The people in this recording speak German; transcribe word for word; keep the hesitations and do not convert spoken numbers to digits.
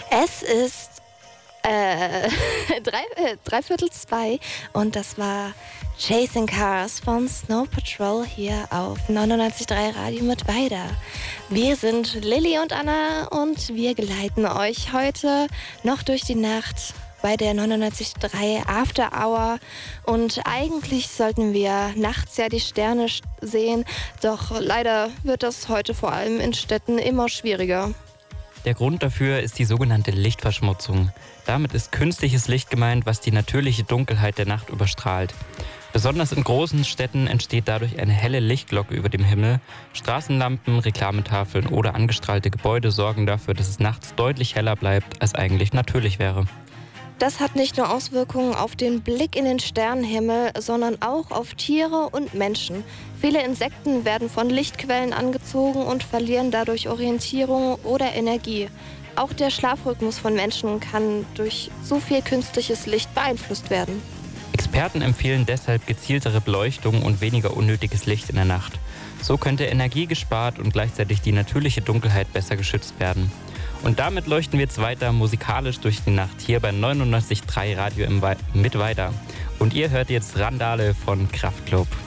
Es ist äh, drei, äh, dreiviertel zwei und das war Chasing Cars von Snow Patrol hier auf neunundneunzig Komma drei Radio Mittweida. Wir sind Lilly und Anna und wir geleiten euch heute noch durch die Nacht bei der neunundneunzig Komma drei After Hour. Und eigentlich sollten wir nachts ja die Sterne sehen, doch leider wird das heute vor allem in Städten immer schwieriger. Der Grund dafür ist die sogenannte Lichtverschmutzung. Damit ist künstliches Licht gemeint, was die natürliche Dunkelheit der Nacht überstrahlt. Besonders in großen Städten entsteht dadurch eine helle Lichtglocke über dem Himmel. Straßenlampen, Reklametafeln oder angestrahlte Gebäude sorgen dafür, dass es nachts deutlich heller bleibt, als eigentlich natürlich wäre. Das hat nicht nur Auswirkungen auf den Blick in den Sternenhimmel, sondern auch auf Tiere und Menschen. Viele Insekten werden von Lichtquellen angezogen und verlieren dadurch Orientierung oder Energie. Auch der Schlafrhythmus von Menschen kann durch zu viel künstliches Licht beeinflusst werden. Experten empfehlen deshalb gezieltere Beleuchtung und weniger unnötiges Licht in der Nacht. So könnte Energie gespart und gleichzeitig die natürliche Dunkelheit besser geschützt werden. Und damit leuchten wir jetzt weiter musikalisch durch die Nacht hier bei neunundneunzig Komma drei Radio im Mittweida. Und ihr hört jetzt Randale von Kraftklub.